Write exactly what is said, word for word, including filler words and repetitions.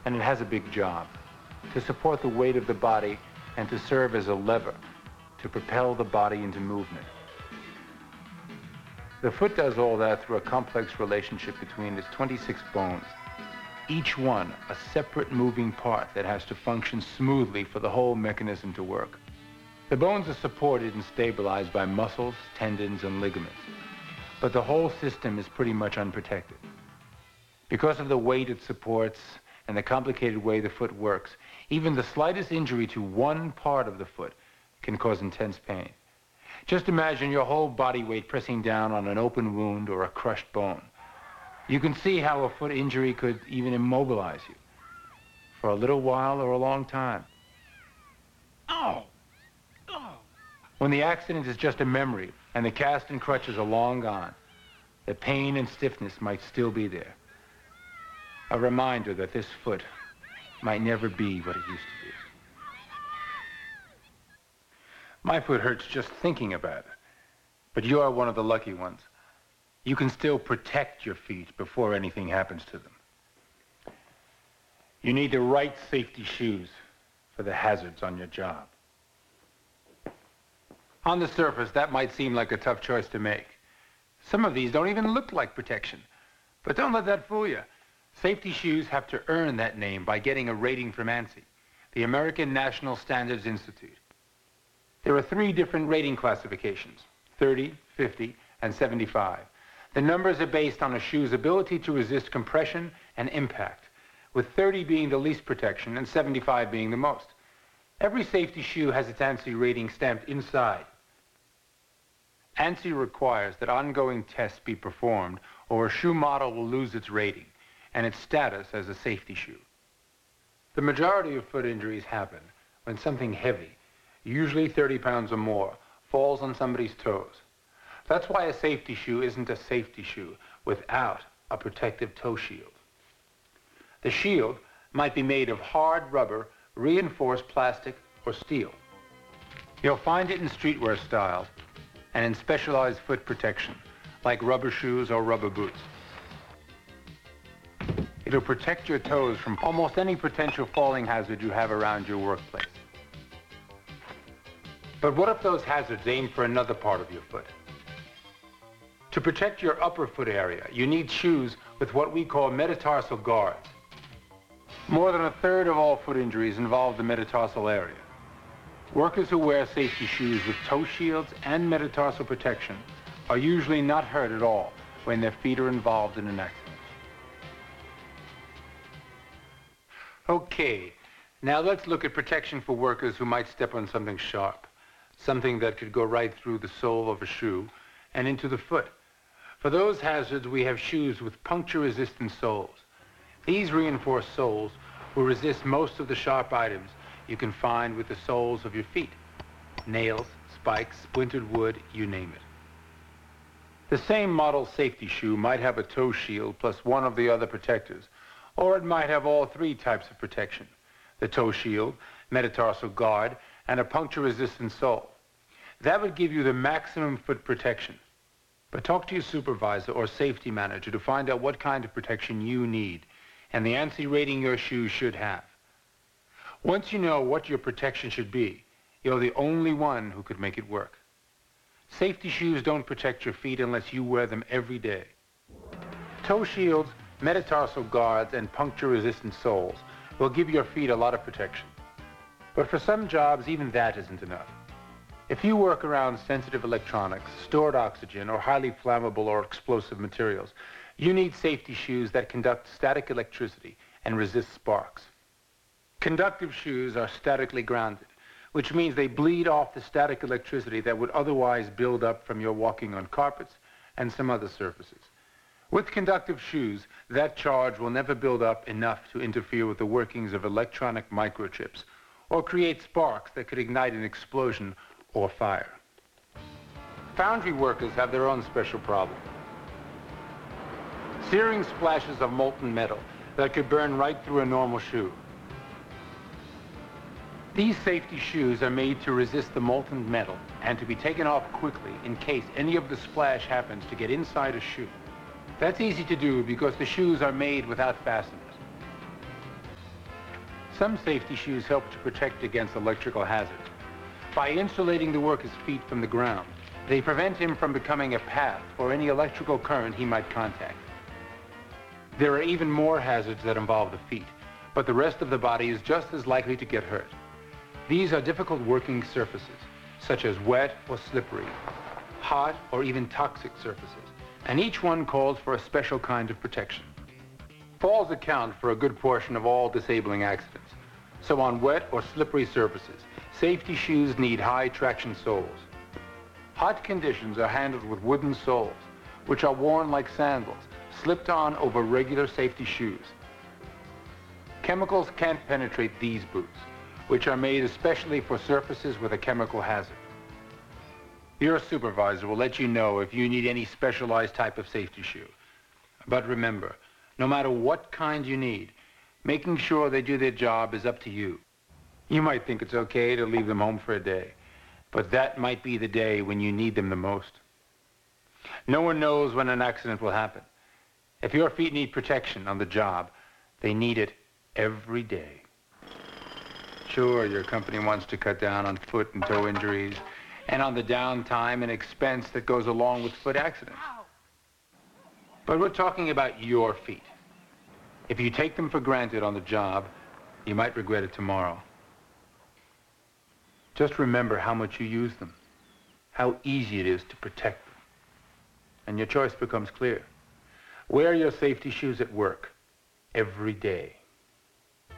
and it has a big job: to support the weight of the body and to serve as a lever to propel the body into movement. The foot does all that through a complex relationship between its twenty-six bones, each one a separate moving part that has to function smoothly for the whole mechanism to work. The bones are supported and stabilized by muscles, tendons, and ligaments, but the whole system is pretty much unprotected. Because of the weight it supports and the complicated way the foot works, even the slightest injury to one part of the foot can cause intense pain. Just imagine your whole body weight pressing down on an open wound or a crushed bone. You can see how a foot injury could even immobilize you for a little while or a long time. Oh! Oh! When the accident is just a memory and the cast and crutches are long gone, the pain and stiffness might still be there. A reminder that this foot might never be what it used to be. My foot hurts just thinking about it, but you are one of the lucky ones. You can still protect your feet before anything happens to them. You need the right safety shoes for the hazards on your job. On the surface, that might seem like a tough choice to make. Some of these don't even look like protection, but don't let that fool you. Safety shoes have to earn that name by getting a rating from ANSI, the American National Standards Institute. There are three different rating classifications: thirty, fifty, and seventy-five. The numbers are based on a shoe's ability to resist compression and impact, with thirty being the least protection and seventy-five being the most. Every safety shoe has its ANSI rating stamped inside. ANSI requires that ongoing tests be performed, or a shoe model will lose its rating and its status as a safety shoe. The majority of foot injuries happen when something heavy, usually thirty pounds or more, falls on somebody's toes. That's why a safety shoe isn't a safety shoe without a protective toe shield. The shield might be made of hard rubber, reinforced plastic, or steel. You'll find it in streetwear styles and in specialized foot protection, like rubber shoes or rubber boots. It'll protect your toes from almost any potential falling hazard you have around your workplace. But what if those hazards aim for another part of your foot? To protect your upper foot area, you need shoes with what we call metatarsal guards. More than a third of all foot injuries involve the metatarsal area. Workers who wear safety shoes with toe shields and metatarsal protection are usually not hurt at all when their feet are involved in an accident. Okay, now let's look at protection for workers who might step on something sharp, something that could go right through the sole of a shoe and into the foot. For those hazards, we have shoes with puncture-resistant soles. These reinforced soles will resist most of the sharp items you can find with the soles of your feet: nails, spikes, splintered wood, you name it. The same model safety shoe might have a toe shield plus one of the other protectors, or it might have all three types of protection: the toe shield, metatarsal guard, and a puncture-resistant sole. That would give you the maximum foot protection. But talk to your supervisor or safety manager to find out what kind of protection you need and the ANSI rating your shoes should have. Once you know what your protection should be, you're the only one who could make it work. Safety shoes don't protect your feet unless you wear them every day. Toe shields, metatarsal guards, and puncture-resistant soles will give your feet a lot of protection. But for some jobs, even that isn't enough. If you work around sensitive electronics, stored oxygen, or highly flammable or explosive materials, you need safety shoes that conduct static electricity and resist sparks. Conductive shoes are statically grounded, which means they bleed off the static electricity that would otherwise build up from your walking on carpets and some other surfaces. With conductive shoes, that charge will never build up enough to interfere with the workings of electronic microchips or create sparks that could ignite an explosion or fire. Foundry workers have their own special problem. Searing splashes of molten metal that could burn right through a normal shoe. These safety shoes are made to resist the molten metal and to be taken off quickly in case any of the splash happens to get inside a shoe. That's easy to do because the shoes are made without fasteners. Some safety shoes help to protect against electrical hazards. By insulating the worker's feet from the ground, they prevent him from becoming a path for any electrical current he might contact. There are even more hazards that involve the feet, but the rest of the body is just as likely to get hurt. These are difficult working surfaces, such as wet or slippery, hot or even toxic surfaces, and each one calls for a special kind of protection. Falls account for a good portion of all disabling accidents. So on wet or slippery surfaces, safety shoes need high traction soles. Hot conditions are handled with wooden soles, which are worn like sandals, slipped on over regular safety shoes. Chemicals can't penetrate these boots, which are made especially for surfaces with a chemical hazard. Your supervisor will let you know if you need any specialized type of safety shoe. But remember, no matter what kind you need, making sure they do their job is up to you. You might think it's okay to leave them home for a day, but that might be the day when you need them the most. No one knows when an accident will happen. If your feet need protection on the job, they need it every day. Sure, your company wants to cut down on foot and toe injuries and on the downtime and expense that goes along with foot accidents. But we're talking about your feet. If you take them for granted on the job, you might regret it tomorrow. Just remember how much you use them, how easy it is to protect them. And your choice becomes clear. Wear your safety shoes at work every day.